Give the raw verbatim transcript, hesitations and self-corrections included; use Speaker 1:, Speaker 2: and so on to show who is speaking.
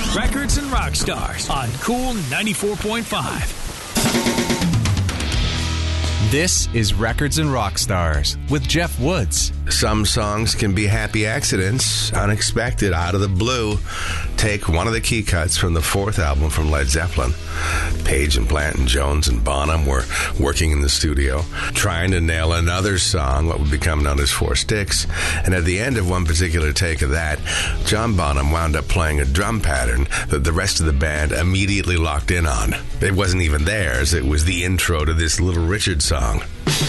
Speaker 1: Records and Rock Stars on Cool ninety-four point five.
Speaker 2: This is Records and Rock Stars with Jeff Woods.
Speaker 3: Some songs can be happy accidents, unexpected, out of the blue. Take one of the key cuts from the fourth album from Led Zeppelin. Page and Plant and Jones and Bonham were working in the studio, trying to nail another song, what would become known as Four Sticks. And at the end of one particular take of that, John Bonham wound up playing a drum pattern that the rest of the band immediately locked in on. It wasn't even theirs. It was the intro to this Little Richard song.